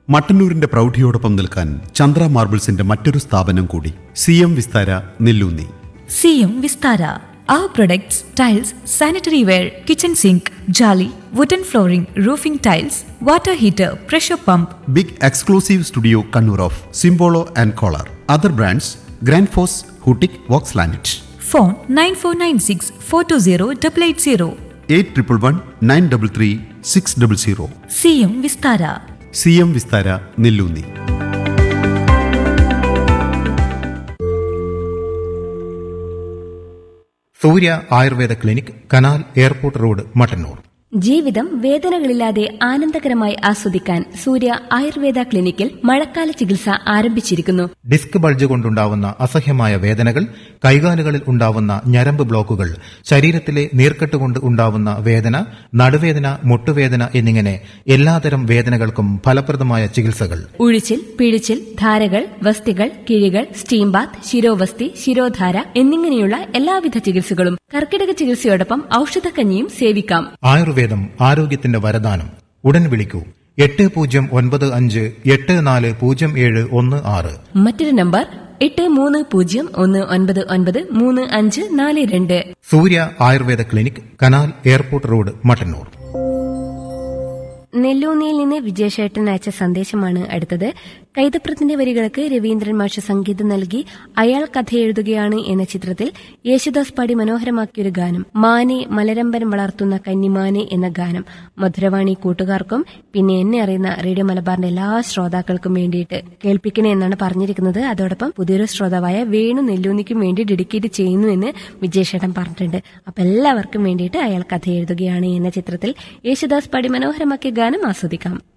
മട്ടന്നൂരിന്റെ പ്രൗഢിയോടൊപ്പം നിൽക്കാൻ ചന്ദ്ര മാർബിൾസിന്റെ മറ്റൊരു സ്ഥാപനം കൂടി, CM Vistara Nelloonni. CM Vistara. Our products, tiles, sanitary ware, kitchen sink, jolly, wooden flooring, roofing tiles, water heater, pressure pump. Big exclusive studio Kannur of സിംബോളോ and collar. Other brands grand FOSS, ഹൂട്ടിക്, Woakes ലാനറ്റ്. Phone 9496 420 880. 8111 933 600. CM Vistara. CM Vistara Nelloonni. Surya Ayurveda clinic, canal airport road, Mattannur. ജീവിതം വേദനകളില്ലാതെ ആനന്ദകരമായി ആസ്വദിക്കാൻ സൂര്യ ആയുർവേദ ക്ലിനിക്കിൽ മഴക്കാല ചികിത്സ ആരംഭിച്ചിരിക്കുന്നു. Disc bulge കൊണ്ടുണ്ടാവുന്ന അസഹ്യമായ വേദനകൾ, കൈകാലുകളിൽ ഉണ്ടാവുന്ന ഞരമ്പ് ബ്ലോക്കുകൾ, ശരീരത്തിലെ നീർക്കെട്ട് കൊണ്ട് ഉണ്ടാവുന്ന വേദന, നടുവേദന, മുട്ടുവേദന എന്നിങ്ങനെ എല്ലാതരം വേദനകൾക്കും ഫലപ്രദമായ ചികിത്സകൾ. ഉഴിച്ചിൽ, പിഴിച്ചിൽ, ധാരകൾ, വസ്തികൾ, കിഴികൾ, സ്റ്റീം ബാത്ത്, ശിരോവസ്തി, ശിരോധാര എന്നിങ്ങനെയുള്ള എല്ലാവിധ ചികിത്സകളും കർക്കിടക ചികിത്സയോടൊപ്പം ഔഷധക്കഞ്ഞിയും സേവിക്കാം. ആയുർവേദം ആരോഗ്യത്തിന്റെ വരദാനം. ഉടൻ വിളിക്കൂ 8095840716. മറ്റൊരു നമ്പർ 8301993542. സൂര്യ Ayurveda clinic, canal airport road, Mattannur. നെല്ലൂന്നിയിൽ നിന്ന് വിജയശേട്ടൻ അയച്ച സന്ദേശമാണ് അടുത്തത്. കൈതപ്രത്തിന്റെ വരികൾക്ക് രവീന്ദ്രൻ മാഷ് സംഗീതം നൽകി അയാൾ കഥ എഴുതുകയാണ് എന്ന ചിത്രത്തിൽ യേശുദാസ് പാടി മനോഹരമാക്കിയൊരു ഗാനം, മാനെ മലരമ്പൻ വളർത്തുന്ന കന്നിമാനെ എന്ന ഗാനം മധുരവാണി കൂട്ടുകാർക്കും പിന്നെ എന്നെ അറിയുന്ന റേഡിയോ മലബാറിന്റെ എല്ലാ ശ്രോതാക്കൾക്കും വേണ്ടിയിട്ട് കേൾപ്പിക്കണേ എന്നാണ് പറഞ്ഞിരിക്കുന്നത്. അതോടൊപ്പം പുതിയൊരു ശ്രോതാവായ വേണു നെല്ലൂന്നിക്കും വേണ്ടി ഡെഡിക്കേറ്റ് ചെയ്യുന്നു എന്ന് വിജയശേട്ടൻ പറഞ്ഞിട്ടുണ്ട്. അപ്പൊ എല്ലാവർക്കും വേണ്ടിയിട്ട് അയാൾ കഥ എഴുതുകയാണ് എന്ന ചിത്രത്തിൽ യേശുദാസ് പാടി മനോഹരമാക്കിയ ഗാനം ആസ്വദിക്കാം.